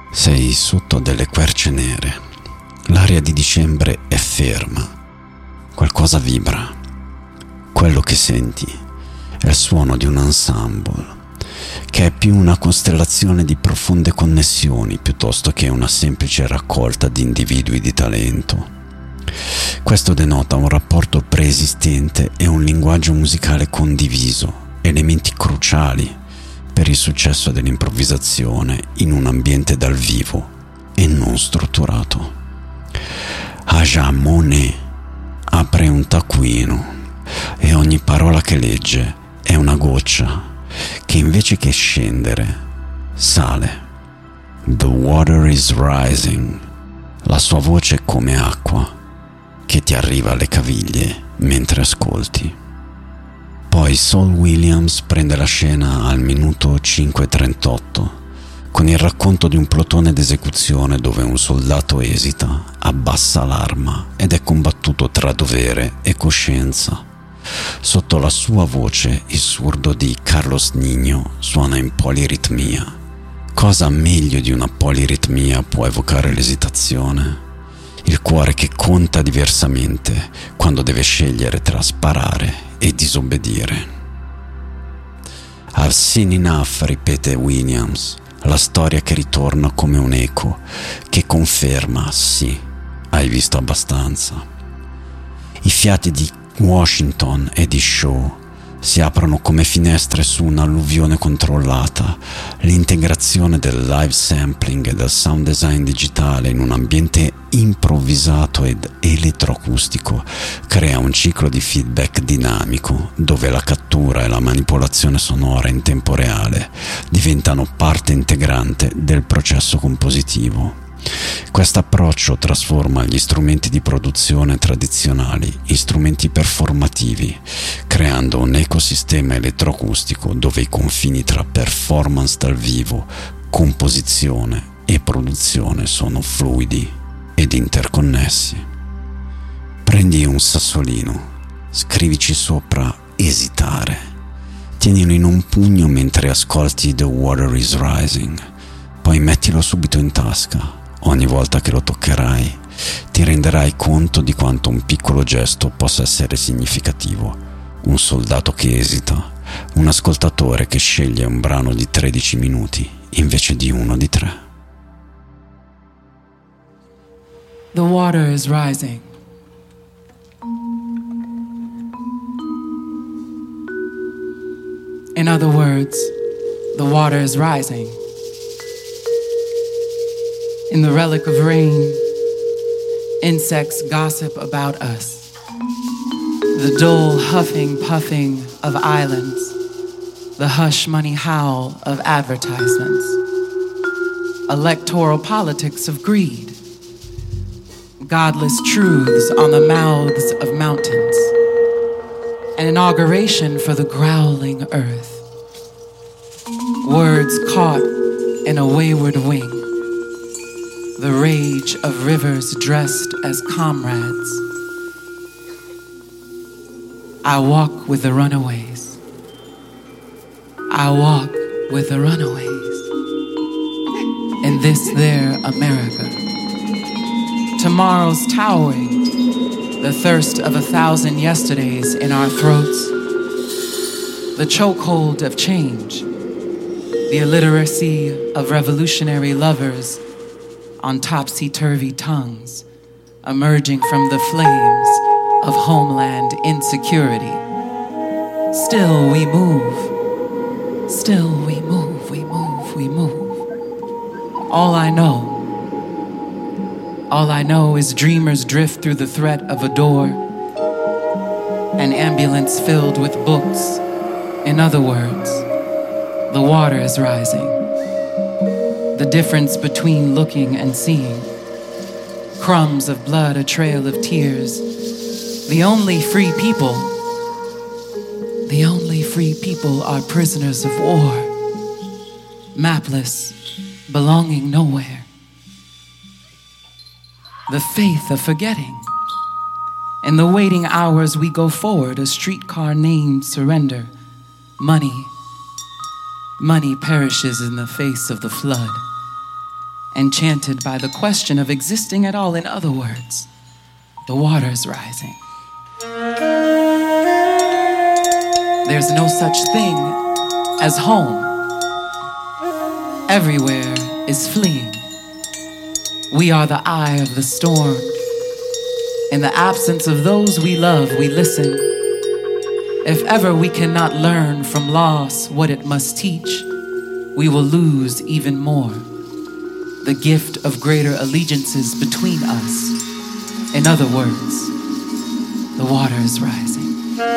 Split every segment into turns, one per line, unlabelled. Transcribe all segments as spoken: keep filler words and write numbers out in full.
Sei sotto delle querce nere. L'aria di dicembre è ferma. Qualcosa vibra. Quello che senti è il suono di un ensemble, che è più una costellazione di profonde connessioni piuttosto che una semplice raccolta di individui di talento. Questo denota un rapporto preesistente e un linguaggio musicale condiviso, elementi cruciali per il successo dell'improvvisazione in un ambiente dal vivo e non strutturato. Aja Monet apre un taccuino e ogni parola che legge è una goccia che invece che scendere sale. The water is rising. La sua voce è come acqua che ti arriva alle caviglie mentre ascolti. Poi Saul Williams prende la scena al minuto cinque e trentotto con il racconto di un plotone d'esecuzione dove un soldato esita, abbassa l'arma ed è combattuto tra dovere e coscienza. Sotto la sua voce il surdo di Carlos Nino suona in poliritmia. Cosa meglio di una poliritmia può evocare l'esitazione? Il cuore che conta diversamente quando deve scegliere tra sparare e disobbedire. I've seen enough, ripete Williams, la storia che ritorna come un eco, che conferma, sì, hai visto abbastanza. I fiati di Washington e di Shaw si aprono come finestre su un'alluvione controllata. L'integrazione del live sampling e del sound design digitale in un ambiente improvvisato ed elettroacustico crea un ciclo di feedback dinamico dove la cattura e la manipolazione sonora in tempo reale diventano parte integrante del processo compositivo. Questo approccio trasforma gli strumenti di produzione tradizionali in strumenti performativi, creando un ecosistema elettroacustico dove i confini tra performance dal vivo, composizione e produzione sono fluidi ed interconnessi. Prendi un sassolino, scrivici sopra esitare, tienilo in un pugno mentre ascolti The Water is Rising, poi mettilo subito in tasca. Ogni volta che lo toccherai, ti renderai conto di quanto un piccolo gesto possa essere significativo. Un soldato che esita, un ascoltatore che sceglie un brano di tredici minuti invece di uno di tre.
The water is rising. In other words, the water is rising. In the relic of rain, insects gossip about us. The dull huffing, puffing of islands, the hush money howl of advertisements, electoral politics of greed, godless truths on the mouths of mountains, an inauguration for the growling earth. Words caught in a wayward wing. The rage of rivers dressed as comrades. I walk with the runaways. I walk with the runaways. In this their America. Tomorrow's towering, the thirst of a thousand yesterdays in our throats. The chokehold of change, the illiteracy of revolutionary lovers on topsy-turvy tongues, emerging from the flames of homeland insecurity. Still we move, still we move, we move, we move. All I know, all I know is dreamers drift through the threat of a door, an ambulance filled with books. In other words, the water is rising. The difference between looking and seeing. Crumbs of blood, a trail of tears. The only free people, the only free people are prisoners of war, mapless, belonging nowhere. The faith of forgetting. In the waiting hours we go forward, a streetcar named surrender. Money, money perishes in the face of the flood. enchanted by the question of existing at all. In other words, the water's rising. There's no such thing as home. Everywhere is fleeing. We are the eye of the storm. In the absence of those we love, we listen. If ever we cannot learn from loss what it must teach, we will lose even more. The gift of greater allegiances between us. In other words, the water is rising.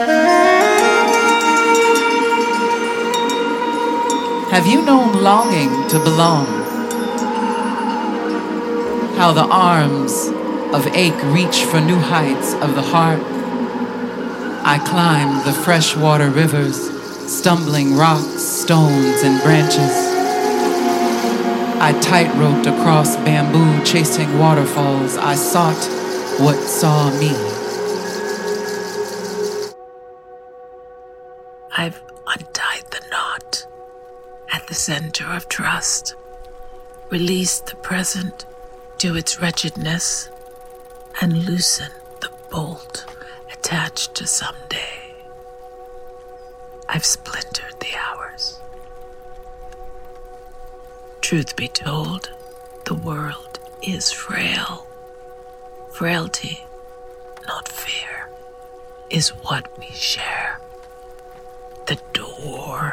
Have you known longing to belong? How the arms of ache reach for new heights of the heart. I climbed the freshwater rivers, stumbling rocks, stones, and branches. I tight-roped across bamboo, chasing waterfalls. I sought what saw me.
I've untied the knot at the center of trust, released the present to its wretchedness, and loosened the bolt attached to someday. I've splintered the hours. Truth be told, the world is frail. Frailty, not fear, is what we share. The door